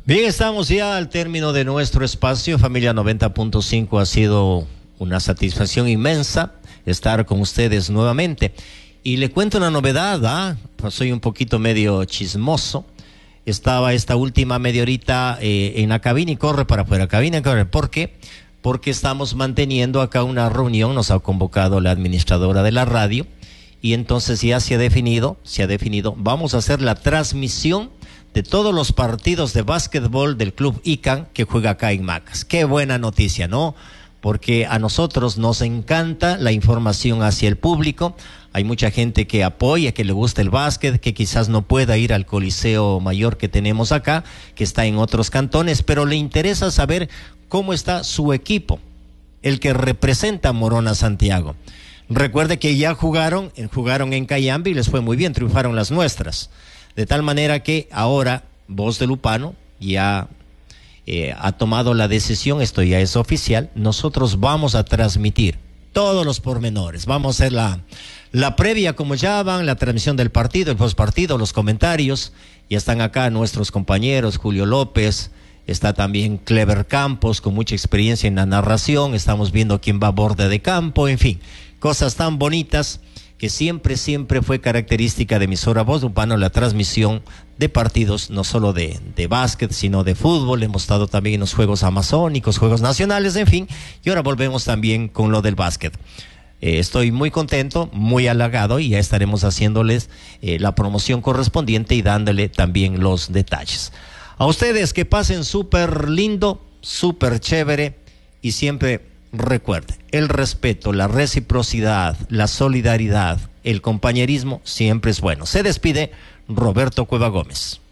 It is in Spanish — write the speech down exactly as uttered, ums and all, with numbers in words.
Bien, estamos ya al término de nuestro espacio. Familia noventa punto cinco, ha sido una satisfacción inmensa estar con ustedes nuevamente. Y le cuento una novedad, ¿ah? Pues soy un poquito medio chismoso. Estaba esta última media horita eh, en la cabina y corre para afuera, cabina y corre. ¿Por qué? Porque estamos manteniendo acá una reunión, nos ha convocado la administradora de la radio y entonces ya se ha definido, se ha definido, vamos a hacer la transmisión de todos los partidos de básquetbol del Club I C A N que juega acá en Macas. Qué buena noticia, ¿no? Porque a nosotros nos encanta la información hacia el público. Hay mucha gente que apoya, que le gusta el básquet, que quizás no pueda ir al Coliseo Mayor que tenemos acá, que está en otros cantones, pero le interesa saber cómo está su equipo, el que representa a Morona Santiago. Recuerde que ya jugaron, jugaron en Cayambe y les fue muy bien, triunfaron las nuestras. De tal manera que ahora Voz de Lupano ya eh, ha tomado la decisión, esto ya es oficial, nosotros vamos a transmitir todos los pormenores, vamos a hacer la, la previa como ya van, la transmisión del partido, el postpartido, los comentarios, ya están acá nuestros compañeros, Julio López, está también Clever Campos con mucha experiencia en la narración, estamos viendo quién va a borde de campo, en fin, cosas tan bonitas que siempre, siempre fue característica de emisora Voz de Lupano, la transmisión de partidos, no solo de, de básquet, sino de fútbol. Hemos estado también en los Juegos Amazónicos, Juegos Nacionales, en fin, y ahora volvemos también con lo del básquet. Eh, estoy muy contento, muy halagado, y ya estaremos haciéndoles eh, la promoción correspondiente y dándole también los detalles. A ustedes que pasen súper lindo, súper chévere, y siempre recuerde, el respeto, la reciprocidad, la solidaridad, el compañerismo siempre es bueno. Se despide Roberto Cueva Gómez.